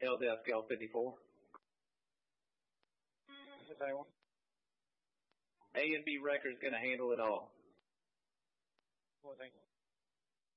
LDF Scale 54. A and B Records going to handle it all. Well, thank you.